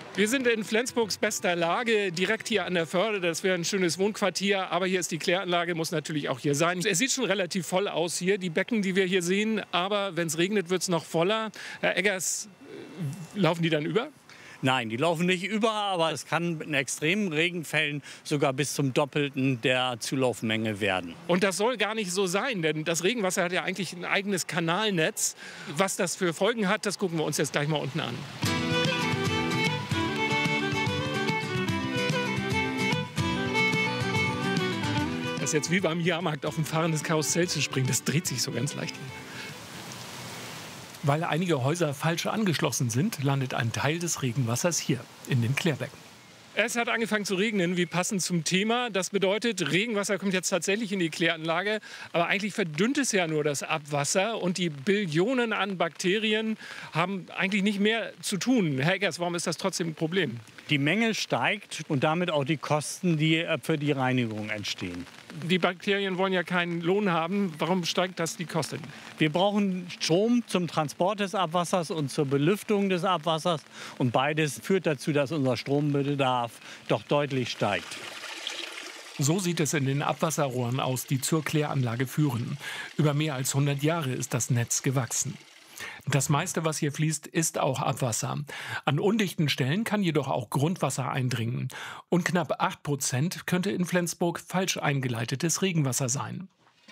Wir sind in Flensburgs bester Lage, direkt hier an der Förde. Das wäre ein schönes Wohnquartier, aber hier ist die Kläranlage, muss natürlich auch hier sein. Es sieht schon relativ voll aus hier, die Becken, die wir hier sehen. Aber wenn es regnet, wird es noch voller. Herr Eggers, laufen die dann über? Nein, die laufen nicht über, aber es kann in extremen Regenfällen sogar bis zum Doppelten der Zulaufmenge werden. Und das soll gar nicht so sein, denn das Regenwasser hat ja eigentlich ein eigenes Kanalnetz. Was das für Folgen hat, das gucken wir uns jetzt gleich mal unten an. Das ist jetzt wie beim Jahrmarkt auf ein fahrendes Karussell zu springen. Das dreht sich so ganz leicht. Weil einige Häuser falsch angeschlossen sind, landet ein Teil des Regenwassers hier in den Klärbecken. Es hat angefangen zu regnen, wie passend zum Thema. Das bedeutet, Regenwasser kommt jetzt tatsächlich in die Kläranlage. Aber eigentlich verdünnt es ja nur das Abwasser. Und die Billionen an Bakterien haben eigentlich nicht mehr zu tun. Herr Eggers, warum ist das trotzdem ein Problem? Die Menge steigt und damit auch die Kosten, die für die Reinigung entstehen. Die Bakterien wollen ja keinen Lohn haben. Warum steigt das die Kosten? Wir brauchen Strom zum Transport des Abwassers und zur Belüftung des Abwassers. Und beides führt dazu, dass unser Strombedarf doch deutlich steigt. So sieht es in den Abwasserrohren aus, die zur Kläranlage führen. Über mehr als 100 Jahre ist das Netz gewachsen. Das meiste, was hier fließt, ist auch Abwasser. An undichten Stellen kann jedoch auch Grundwasser eindringen. Und knapp 8% könnte in Flensburg falsch eingeleitetes Regenwasser sein.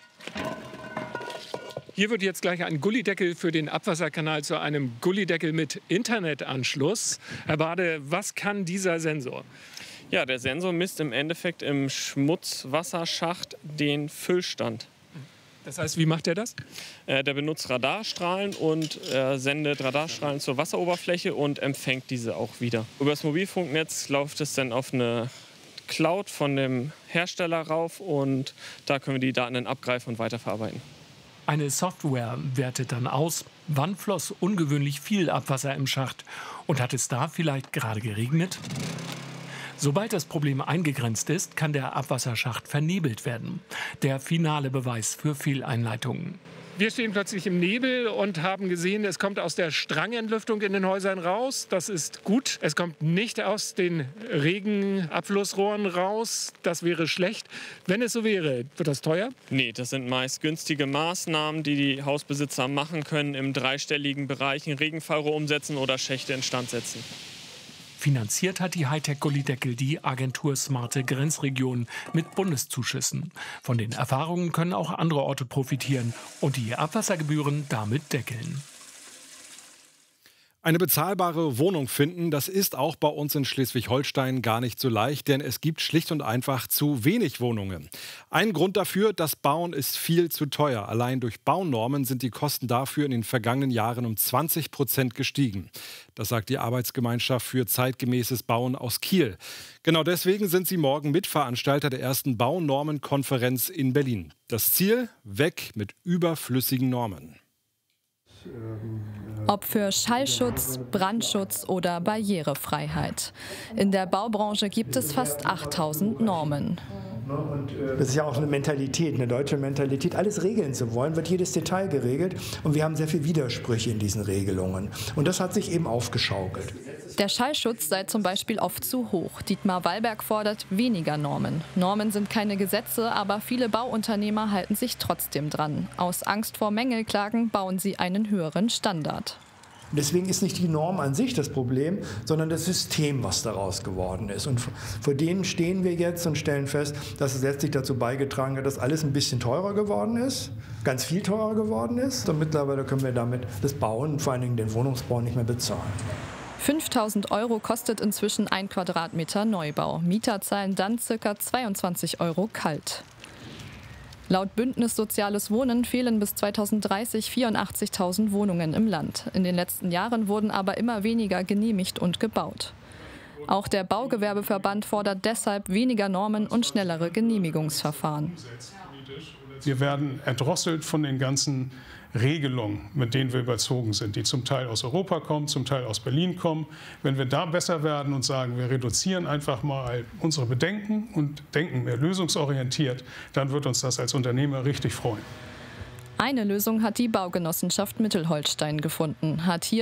Hier wird jetzt gleich ein Gullydeckel für den Abwasserkanal zu einem Gullydeckel mit Internetanschluss. Herr Bade, was kann dieser Sensor? Ja, der Sensor misst im Endeffekt im Schmutzwasserschacht den Füllstand. Das heißt, wie macht er das? Der benutzt Radarstrahlen und sendet Radarstrahlen zur Wasseroberfläche und empfängt diese auch wieder. Über das Mobilfunknetz läuft es dann auf eine Cloud von dem Hersteller rauf und da können wir die Daten dann abgreifen und weiterverarbeiten. Eine Software wertet dann aus, wann floss ungewöhnlich viel Abwasser im Schacht und hat es da vielleicht gerade geregnet? Sobald das Problem eingegrenzt ist, kann der Abwasserschacht vernebelt werden. Der finale Beweis für Fehleinleitungen. Wir stehen plötzlich im Nebel und haben gesehen, es kommt aus der Strangentlüftung in den Häusern raus. Das ist gut. Es kommt nicht aus den Regenabflussrohren raus. Das wäre schlecht. Wenn es so wäre, wird das teuer? Nee, das sind meist günstige Maßnahmen, die die Hausbesitzer machen können im dreistelligen Bereich, Regenfallrohr umsetzen oder Schächte instand setzen. Finanziert hat die Hightech-Gullydeckel die Agentur Smarte Grenzregionen mit Bundeszuschüssen. Von den Erfahrungen können auch andere Orte profitieren und die Abwassergebühren damit deckeln. Eine bezahlbare Wohnung finden, das ist auch bei uns in Schleswig-Holstein gar nicht so leicht, denn es gibt schlicht und einfach zu wenig Wohnungen. Ein Grund dafür, das Bauen ist viel zu teuer. Allein durch Baunormen sind die Kosten dafür in den vergangenen Jahren um 20% gestiegen. Das sagt die Arbeitsgemeinschaft für zeitgemäßes Bauen aus Kiel. Genau deswegen sind sie morgen Mitveranstalter der ersten Baunormenkonferenz in Berlin. Das Ziel: weg mit überflüssigen Normen. Ob für Schallschutz, Brandschutz oder Barrierefreiheit. In der Baubranche gibt es fast 8000 Normen. Das ist ja auch eine Mentalität, eine deutsche Mentalität. Alles regeln zu wollen, wird jedes Detail geregelt. Und wir haben sehr viele Widersprüche in diesen Regelungen. Und das hat sich eben aufgeschaukelt. Der Schallschutz sei zum Beispiel oft zu hoch. Dietmar Wallberg fordert weniger Normen. Normen sind keine Gesetze, aber viele Bauunternehmer halten sich trotzdem dran. Aus Angst vor Mängelklagen bauen sie einen höheren Standard. Deswegen ist nicht die Norm an sich das Problem, sondern das System, was daraus geworden ist. Und vor denen stehen wir jetzt und stellen fest, dass es letztlich dazu beigetragen hat, dass alles ein bisschen teurer geworden ist, ganz viel teurer geworden ist. Und mittlerweile können wir damit das Bauen und vor allen Dingen den Wohnungsbau nicht mehr bezahlen. 5.000 € kostet inzwischen 1 Quadratmeter Neubau. Mieter zahlen dann ca. 22 € kalt. Laut Bündnis Soziales Wohnen fehlen bis 2030 84.000 Wohnungen im Land. In den letzten Jahren wurden aber immer weniger genehmigt und gebaut. Auch der Baugewerbeverband fordert deshalb weniger Normen und schnellere Genehmigungsverfahren. Wir werden erdrosselt von den ganzen Regelungen, mit denen wir überzogen sind, die zum Teil aus Europa kommen, zum Teil aus Berlin kommen. Wenn wir da besser werden und sagen, wir reduzieren einfach mal unsere Bedenken und denken mehr lösungsorientiert, dann wird uns das als Unternehmer richtig freuen. Eine Lösung hat die Baugenossenschaft Mittelholstein gefunden, hat hier